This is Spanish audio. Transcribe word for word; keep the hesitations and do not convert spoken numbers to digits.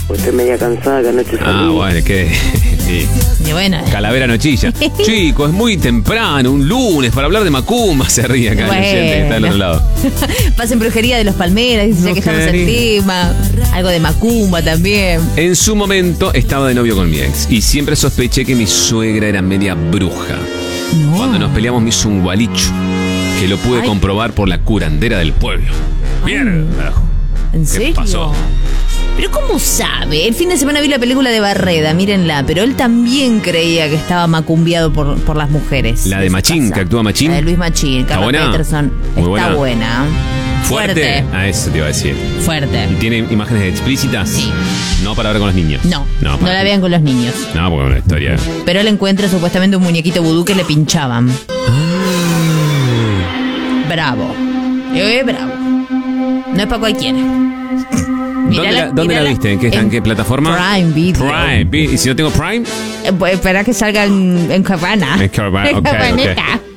Pues estoy media cansada que anoche salí. Ah, bueno, es que... sí. Y bueno. Calavera Nochilla. Chicos, es muy temprano, un lunes, para hablar de Macumba. Se ríe acá Bueno. el oyente que está del otro lado. Pasen brujería de los Palmeras, dice ya que estamos en tema. Algo de Macumba también. En su momento estaba de novio con mi ex y siempre sospeché que mi suegra era media bruja. No. Cuando nos peleamos me hizo un gualicho, que lo pude Ay. comprobar por la curandera del pueblo. Mierda. ¿En ¿Qué serio? pasó? Pero ¿cómo sabe? El fin de semana vi la película de Barreda, mírenla, pero él también creía que estaba macumbiado por, por las mujeres. La de Eso Machín, pasa. que actúa Machín. La de Luis Machín, ¿Está Carla buena? Peterson. Muy Está buena. buena. ¿Fuerte? A eso te iba a decir. Fuerte. ¿Y tiene imágenes explícitas? Sí. No para ver con los niños. No, no, para- la vean con los niños. No, porque es una historia. Pero él encuentra supuestamente un muñequito vudú que le pinchaban. Bravo. Eh, bravo. No es para cualquiera. ¿Dónde, la, ¿dónde la viste? ¿En qué, ¿En qué plataforma? Prime Video. Prime. Vi- ¿Y si no tengo Prime? Eh, pues espera que salga en, en Cabana. En Cabana, ok, ok. Cabaneta.